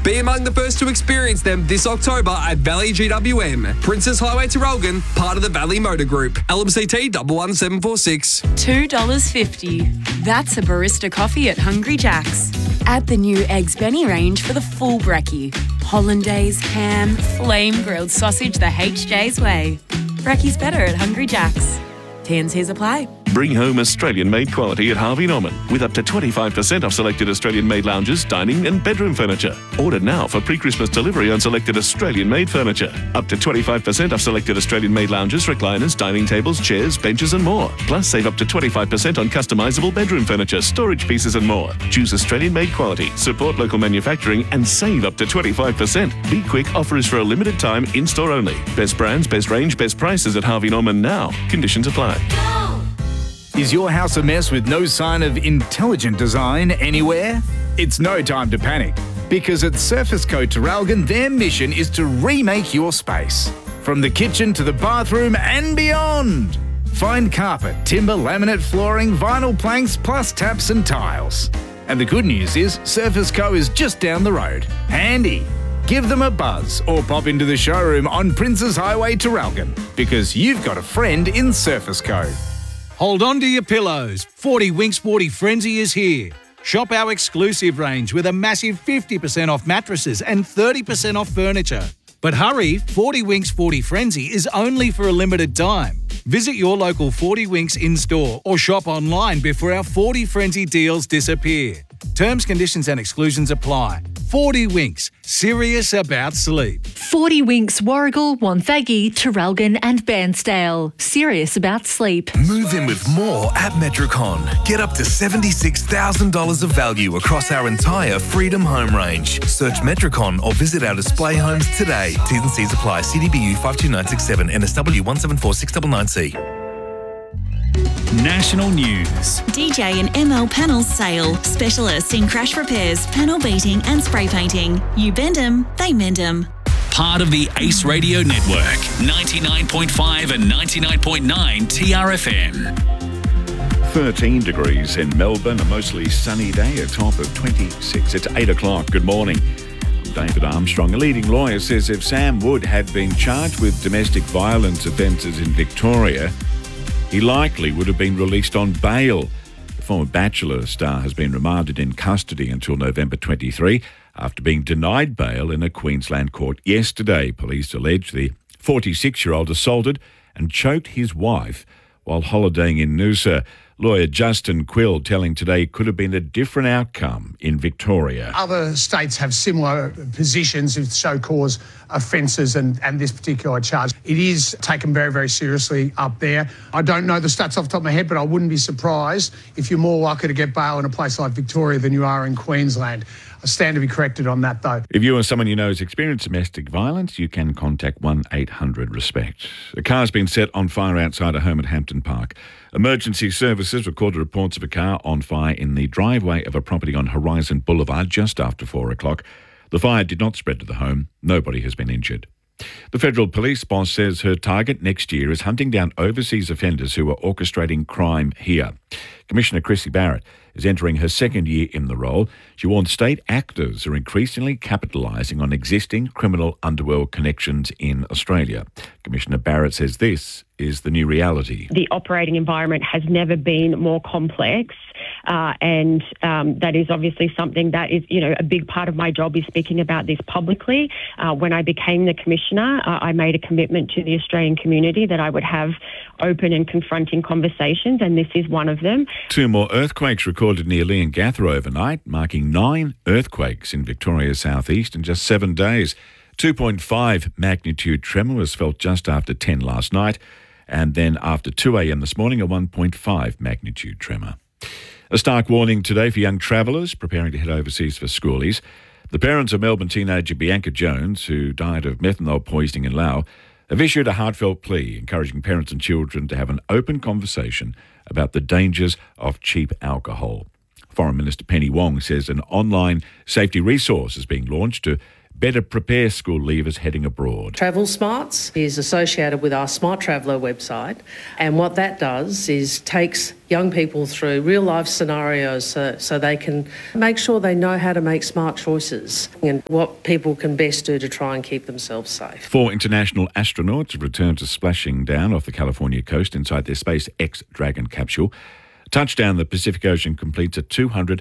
Be among the first to experience them this October at Valley GWM. Princess Highway to Relgan, part of the Valley Motor Group. LMCT 11746. $2.50. That's a barista coffee at Hungry Jack's. Add the new Eggs Benny range for the full brekkie. Hollandaise, ham, flame grilled sausage the HJ's way. Brekkie's better at Hungry Jack's. T&Cs apply. Bring home Australian-made quality at Harvey Norman with up to 25% off selected Australian-made lounges, dining and bedroom furniture. Order now for pre-Christmas delivery on selected Australian-made furniture. Up to 25% off selected Australian-made lounges, recliners, dining tables, chairs, benches and more. Plus, save up to 25% on customisable bedroom furniture, storage pieces and more. Choose Australian-made quality, support local manufacturing and save up to 25%. Be quick, offer is for a limited time, in-store only. Best brands, best range, best prices at Harvey Norman now. Conditions apply. Is your house a mess with no sign of intelligent design anywhere? It's no time to panic, because at Surface Co Traralgon, their mission is to remake your space. From the kitchen to the bathroom and beyond. Find carpet, timber, laminate flooring, vinyl planks, plus taps and tiles. And the good news is Surface Co is just down the road. Handy. Give them a buzz or pop into the showroom on Princes Highway to Traralgon, because you've got a friend in Surface Co. Hold on to your pillows. 40 Winks 40 Frenzy is here. Shop our exclusive range with a massive 50% off mattresses and 30% off furniture. But hurry, 40 Winks 40 Frenzy is only for a limited time. Visit your local 40 Winks in-store or shop online before our 40 Frenzy deals disappear. Terms, conditions and exclusions apply. 40 Winks, serious about sleep. 40 Winks, Warragul, Wonthaggi, Traralgon and Bairnsdale. Serious about sleep. Move in with more at Metricon. Get up to $76,000 of value across our entire Freedom Home range. Search Metricon or visit our display homes today. T's and C's apply. CDBU 52967 NSW 1746996. National news. DJ and ML Panels Sale. Specialists in crash repairs, panel beating and spray painting. You bend 'em, they mend 'em. Part of the Ace Radio Network. 99.5 and 99.9 TRFM. 13 degrees in Melbourne, a mostly sunny day, a top of 26. It's 8 o'clock. Good morning. I'm David Armstrong. A leading lawyer says if Sam Wood had been charged with domestic violence offences in Victoria, he likely would have been released on bail. The former Bachelor star has been remanded in custody until November 23 after being denied bail in a Queensland court yesterday. Police allege the 46-year-old assaulted and choked his wife while holidaying in Noosa. Lawyer Justin Quill telling Today it could have been a different outcome in Victoria. Other states have similar positions with show-cause offences and this particular charge. It is taken very, very seriously up there. I don't know the stats off the top of my head, but I wouldn't be surprised if you're more likely to get bail in a place like Victoria than you are in Queensland. I stand to be corrected on that, though. If you or someone you know has experienced domestic violence, you can contact 1-800-RESPECT. A car's been set on fire outside a home at Hampton Park. Emergency services recorded reports of a car on fire in the driveway of a property on Horizon Boulevard just after 4 o'clock. The fire did not spread to the home. Nobody has been injured. The federal police boss says her target next year is hunting down overseas offenders who are orchestrating crime here. Commissioner Chrissy Barrett is entering her second year in the role. She warned state actors are increasingly capitalising on existing criminal underworld connections in Australia. Commissioner Barrett says this is the new reality. The operating environment has never been more complex. And that is obviously something that is, a big part of my job is speaking about this publicly. When I became the Commissioner, I made a commitment to the Australian community that I would have open and confronting conversations, and this is one of them. 2 more earthquakes recorded near Leongatha overnight, marking 9 earthquakes in Victoria's southeast in just 7 days. 2.5 magnitude tremor was felt just after 10 last night, and then after 2 a.m. this morning, a 1.5 magnitude tremor. A stark warning today for young travellers preparing to head overseas for schoolies. The parents of Melbourne teenager Bianca Jones, who died of methanol poisoning in Laos, have issued a heartfelt plea encouraging parents and children to have an open conversation about the dangers of cheap alcohol. Foreign Minister Penny Wong says an online safety resource is being launched to better prepare school leavers heading abroad. Travel Smarts is associated with our Smart Traveller website, and what that does is takes young people through real-life scenarios so they can make sure they know how to make smart choices and what people can best do to try and keep themselves safe. 4 international astronauts have returned to splashing down off the California coast inside their SpaceX Dragon capsule. Touchdown, the Pacific Ocean completes a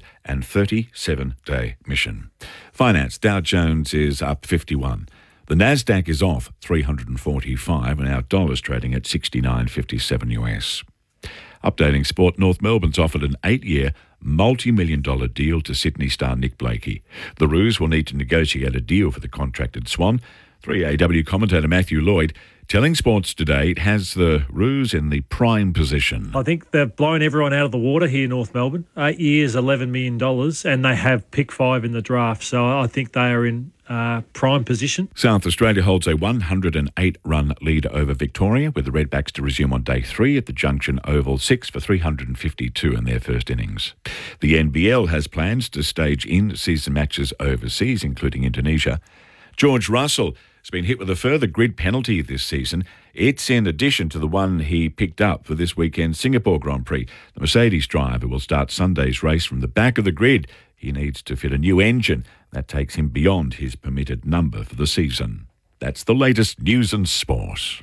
237-day mission. Finance, Dow Jones is up 51. The Nasdaq is off 345 and our dollar's trading at 69.57 US. Updating sport, North Melbourne's offered an 8-year, multi-million-dollar deal to Sydney star Nick Blakey. The Roos will need to negotiate a deal for the contracted Swan. 3AW commentator Matthew Lloyd telling Sports Today it has the Roos in the prime position. I think they've blown everyone out of the water here in North Melbourne. 8 years, $11 million, and they have pick 5 in the draft. So I think they are in prime position. South Australia holds a 108-run lead over Victoria, with the Redbacks to resume on day 3 at the Junction Oval 6 for 352 in their first innings. The NBL has plans to stage in-season matches overseas, including Indonesia. George Russell has been hit with a further grid penalty this season. It's in addition to the one he picked up for this weekend's Singapore Grand Prix. The Mercedes driver will start Sunday's race from the back of the grid. He needs to fit a new engine. That takes him beyond his permitted number for the season. That's the latest news and sport.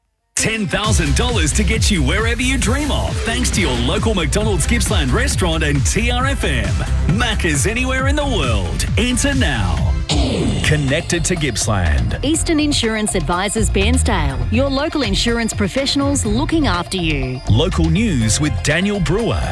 $10,000 to get you wherever you dream of, thanks to your local McDonald's Gippsland restaurant and TRFM. Macca's anywhere in the world. Enter now. Connected to Gippsland. Eastern Insurance Advisors Bairnsdale, your local insurance professionals looking after you. Local news with Daniel Brewer.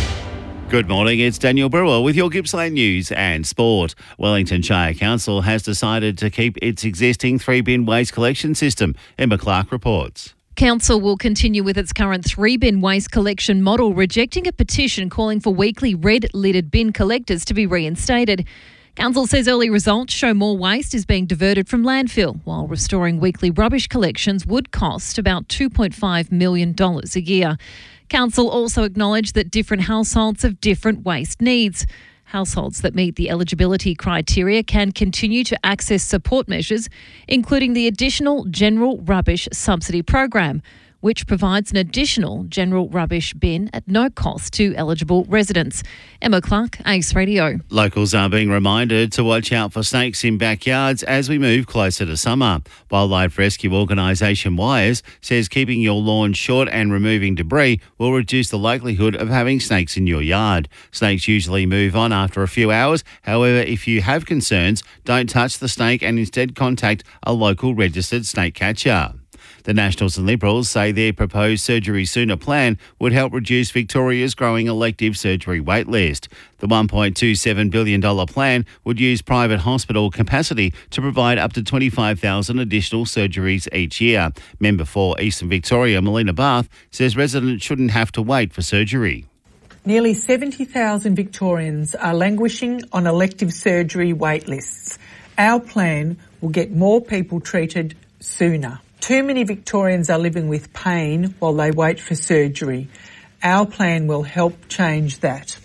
Good morning, it's Daniel Brewer with your Gippsland news and sport. Wellington Shire Council has decided to keep its existing 3-bin waste collection system. Emma Clark reports. Council will continue with its current 3-bin waste collection model, rejecting a petition calling for weekly red-lidded bin collectors to be reinstated. Council says early results show more waste is being diverted from landfill, while restoring weekly rubbish collections would cost about $2.5 million a year. Council also acknowledged that different households have different waste needs. Households that meet the eligibility criteria can continue to access support measures, including the additional General Rubbish Subsidy Program, which provides an additional general rubbish bin at no cost to eligible residents. Emma Clark, Ace Radio. Locals are being reminded to watch out for snakes in backyards as we move closer to summer. Wildlife rescue organisation Wires says keeping your lawn short and removing debris will reduce the likelihood of having snakes in your yard. Snakes usually move on after a few hours. However, if you have concerns, don't touch the snake and instead contact a local registered snake catcher. The Nationals and Liberals say their proposed Surgery Sooner plan would help reduce Victoria's growing elective surgery wait list. The $1.27 billion plan would use private hospital capacity to provide up to 25,000 additional surgeries each year. Member for Eastern Victoria, Melina Barth, says residents shouldn't have to wait for surgery. Nearly 70,000 Victorians are languishing on elective surgery wait lists. Our plan will get more people treated sooner. Too many Victorians are living with pain while they wait for surgery. Our plan will help change that.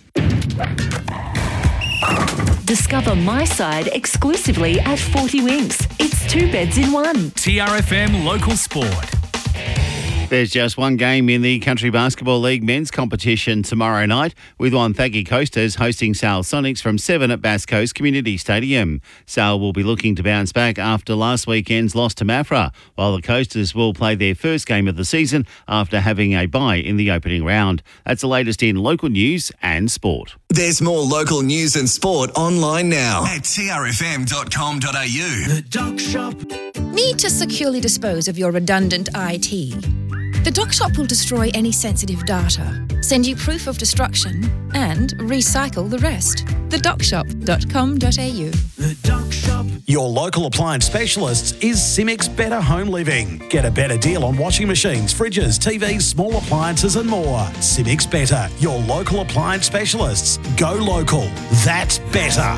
Discover My Side exclusively at 40 Winks. It's 2 beds in 1. TRFM Local Sport. There's just one game in the Country Basketball League men's competition tomorrow night, with Wonthaggi Coasters hosting Sale Sonics from 7 at Bass Coast Community Stadium. Sale will be looking to bounce back after last weekend's loss to Maffra, while the Coasters will play their first game of the season after having a bye in the opening round. That's the latest in local news and sport. There's more local news and sport online now at trfm.com.au. The Doc Shop. Need to securely dispose of your redundant IT? The Doc Shop will destroy any sensitive data, send you proof of destruction, and recycle the rest. TheDocShop.com.au. The Doc Shop. Your local appliance specialists is Cimix Better Home Living. Get a better deal on washing machines, fridges, TVs, small appliances and more. Cimix Better, your local appliance specialists. Go local. That's better.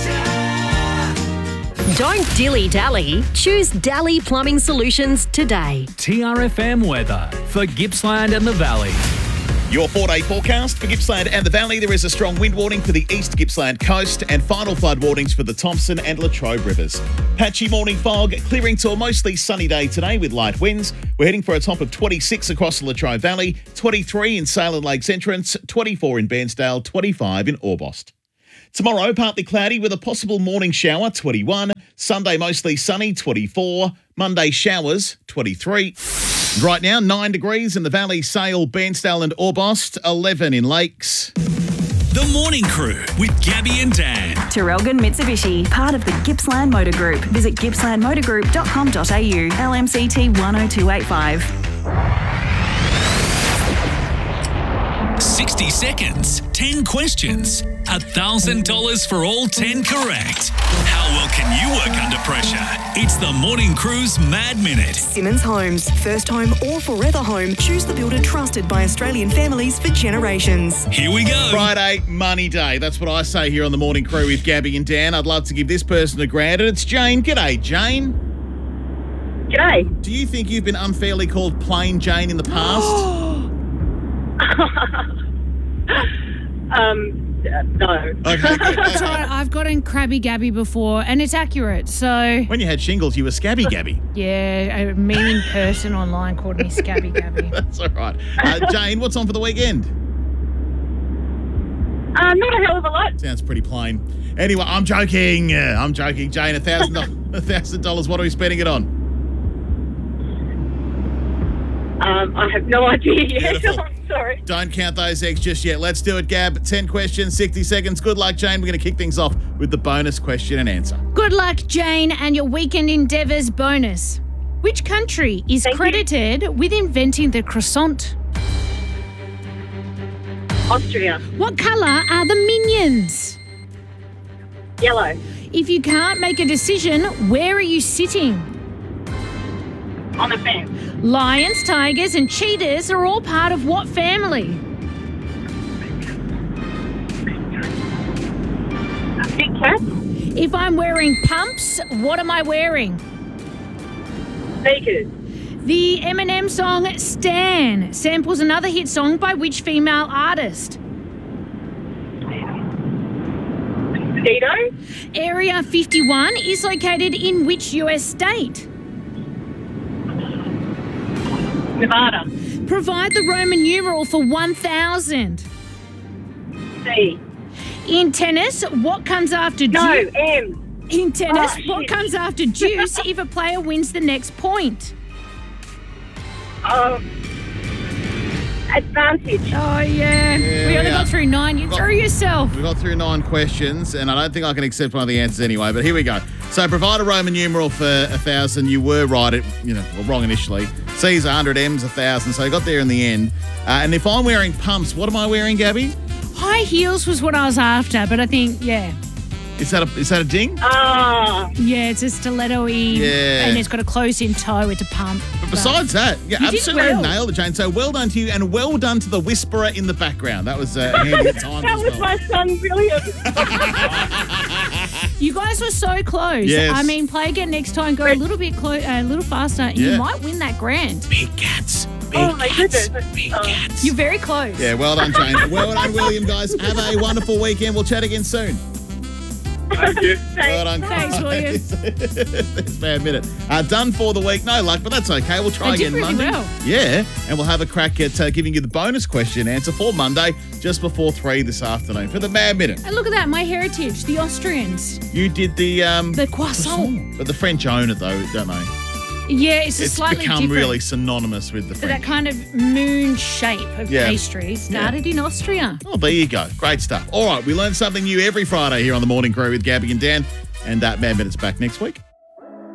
Don't dilly-dally. Choose Dally Plumbing Solutions today. TRFM weather for Gippsland and the Valley. Your 4-day forecast for Gippsland and the Valley. There is a strong wind warning for the East Gippsland coast and final flood warnings for the Thompson and Latrobe rivers. Patchy morning fog, clearing to a mostly sunny day today with light winds. We're heading for a top of 26 across the Latrobe Valley, 23 in Salem Lakes Entrance, 24 in Bairnsdale, 25 in Orbost. Tomorrow, partly cloudy with a possible morning shower, 21. Sunday, mostly sunny, 24. Monday, showers, 23. Right now, 9 degrees in the Valley, Sale, Bairnsdale and Orbost, 11 in Lakes. The Morning Crew with Gabby and Dan. Terrelgan Mitsubishi, part of the Gippsland Motor Group. Visit gippslandmotorgroup.com.au, LMCT 10285. 60 seconds, 10 questions, $1,000 for all 10 correct. How well can you work under pressure? It's the Morning Crew's Mad Minute. Simmons Homes, first home or forever home. Choose the builder trusted by Australian families for generations. Here we go. Friday, money day. That's what I say here on the Morning Crew with Gabby and Dan. I'd love to give this person a grand, and it's Jane. G'day, Jane. G'day. Do you think you've been unfairly called Plain Jane in the past? No. Okay, good. That's right. I've gotten Crabby Gabby before, and it's accurate. So When you had shingles, you were Scabby Gabby. yeah, a mean person online called me Scabby Gabby. That's all right. Jane, what's on for the weekend? Not a hell of a lot. Sounds pretty plain. Anyway, I'm joking. I'm joking. Jane, $1,000. What are we spending it on? I have no idea yet. Beautiful. I'm sorry. Don't count those eggs just yet. Let's do it, Gab. 10 questions, 60 seconds. Good luck, Jane. We're going to kick things off with the bonus question and answer. Good luck, Jane, and your weekend endeavours bonus. Which country is credited with inventing the croissant? Austria. What colour are the minions? Yellow. If you can't make a decision, where are you sitting? On the fence. Lions, tigers and cheetahs are all part of what family? Big cat. If I'm wearing pumps, what am I wearing? Sneakers. The Eminem song Stan samples another hit song by which female artist? Tito. Area 51 is located in which US state? Nevada. Provide the Roman numeral for 1,000. C. In tennis, what comes after No, deuce? M. In tennis, Oh, what shit. comes after deuce if a player wins the next point? Advantage. Oh, yeah. Yeah, We only yeah. got through 9. You threw yourself. We got through 9 questions, and I don't think I can accept one of the answers anyway, but here we go. So provide a Roman numeral for 1,000. You were right, wrong initially. C's 100, M's 1,000, so I got there in the end. And if I'm wearing pumps, what am I wearing, Gabby? High heels was what I was after, but I think, yeah. Is that a ding? Yeah, it's a stiletto-y, Yeah. and it's got a close-in toe with a pump. But besides that, You did absolutely well. nailed it, Jane. So well done to you, and well done to the whisperer in the background. That was handy at times That as was well. my son, William. You guys were so close. Yes. I mean, play again next time. Go a little bit a little faster. And Yeah. you might win that grand. Big cats. Oh my goodness. You're very close. Yeah, well done, Jane. Well done, William, guys. Have a wonderful weekend. We'll chat again soon. Thank you. Well done, Thanks, William. That's Mad Minute. Done for the week. No luck, but that's okay. We'll try I did again really Monday. well. Yeah, and we'll have a crack at giving you the bonus question answer for Monday just before 3 this afternoon for the Mad Minute. And look at that, my heritage, the Austrians. You did the croissant. But the French own it though, don't they? Yeah, it's It's slightly become different. really synonymous with the So French. that kind of moon shape of Yeah. pastry started in Austria. Oh, there you go. Great stuff. All right, we learn something new every Friday here on the Morning Crew with Gabby and Dan, and Mad Minute's back next week.